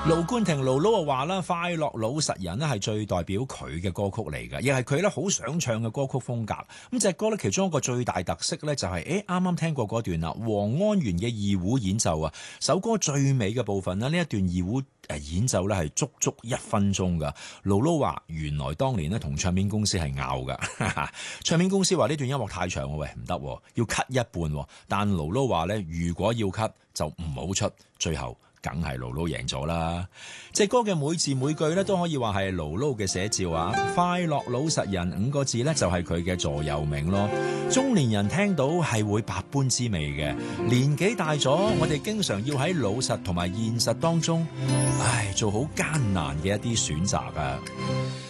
盧冠廷盧盧話啦，快樂老實人咧係最代表佢嘅歌曲嚟㗎，亦係佢咧好想唱嘅歌曲風格。咁隻歌咧其中一個最大特色咧就係啱啱聽過嗰段啦，黃安源嘅二胡演奏啊，首歌最尾嘅部分呢，呢一段二胡演奏咧係足足1分鐘㗎。盧盧話原來當年咧同唱片公司係拗㗎，唱片公司話呢段音樂太長，喂唔得，要 cut 一半。但盧盧話咧如果要 cut 就唔好出，最後梗係盧盧贏咗啦！隻歌嘅每字每句咧都可以話係盧盧嘅寫照啊！快樂老實人5個字咧就係佢嘅座右銘咯。中年人聽到係會百般滋味嘅，年紀大咗，我哋經常要喺老實同埋現實當中，做好艱難嘅一啲選擇啊！